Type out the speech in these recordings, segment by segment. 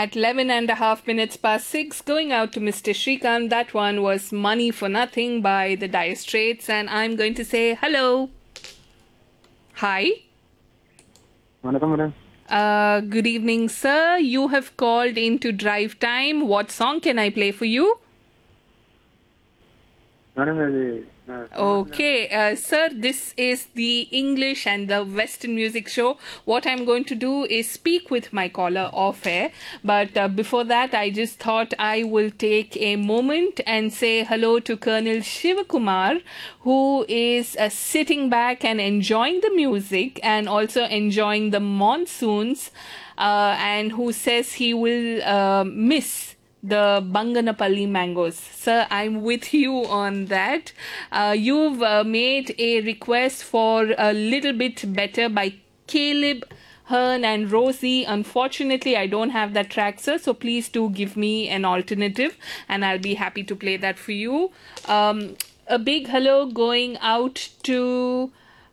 at 11 and a half minutes past 6, going out to Mr. Shrikant. That one was Money for Nothing by the Dire Straits, and I'm going to say hello. Hi. Good evening, sir. You have called into Drive Time. What song can I play for you? Okay, sir, this is the English and the Western music show. What I'm going to do is speak with my caller off air. But before that, I just thought I will take a moment and say hello to Colonel Shivakumar, who is sitting back and enjoying the music and also enjoying the monsoons, and who says he will miss the Banganapalli mangoes. Sir, I'm with you on that. You've made a request for A Little Bit Better by Caleb, Hearn and Rosie. Unfortunately, I don't have that track, sir, so please do give me an alternative and I'll be happy to play that for you. A big hello going out to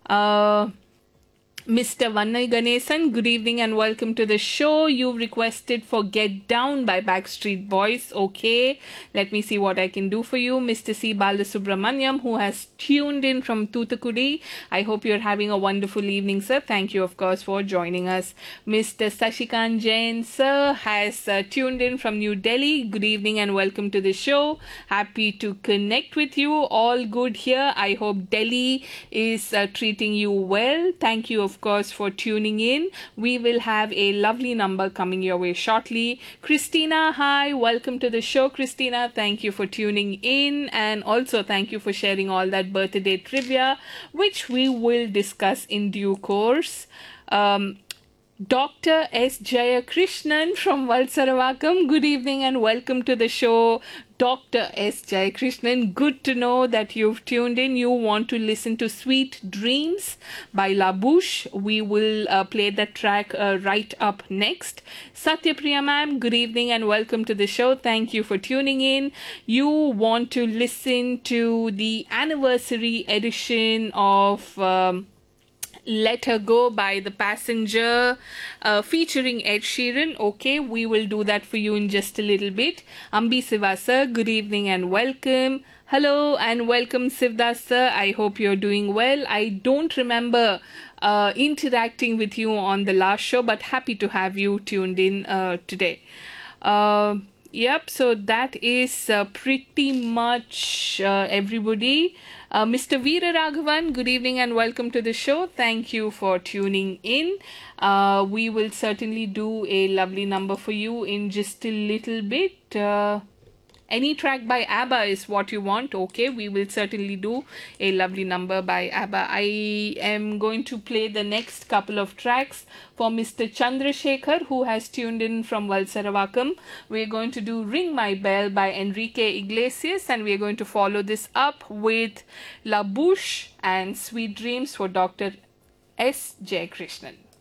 Mr. Vannai Ganesan. Good evening and welcome to the show. You requested for Get Down by Backstreet Boys. Okay, let me see what I can do for you. Mr. C. Balasubramaniam, who has tuned in from Toothukudi. I hope you're having a wonderful evening, sir. Thank you, of course, for joining us. Mr. Sashikant Jain, sir, has tuned in from New Delhi. Good evening and welcome to the show. Happy to connect with you. All good here. I hope Delhi is treating you well. Thank you, of course, for tuning in. We will have a lovely number coming your way shortly. Christina, hi, welcome to the show. Christina, thank you for tuning in, and also thank you for sharing all that birthday trivia, which we will discuss in due course. Dr. S. Jayakrishnan from Valsaravakam, good evening and welcome to the show. Dr. S. Jayakrishnan, good to know that you've tuned in. You want to listen to Sweet Dreams by La Bouche. We will play that track right up next. Satyapriya ma'am, good evening and welcome to the show. Thank you for tuning in. You want to listen to the anniversary edition of Let Her Go by The Passenger, featuring Ed Sheeran. Okay, we will do that for you in just a little bit. Ambi Siva sir, good evening and welcome. Hello and welcome Sivdas sir. I hope you're doing well. I don't remember interacting with you on the last show, but happy to have you tuned in today. Yep, so that is pretty much everybody. Mr. Veera Raghavan, good evening and welcome to the show. Thank you for tuning in. We will certainly do a lovely number for you in just a little bit. Any track by ABBA is what you want. Okay, we will certainly do a lovely number by ABBA. I am going to play the next couple of tracks for Mr. Chandrasekhar, who has tuned in from Valsaravakam. We're going to do Ring My Bell by Enrique Iglesias, and we're going to follow this up with La Bouche and Sweet Dreams for Dr. S. Jayakrishnan.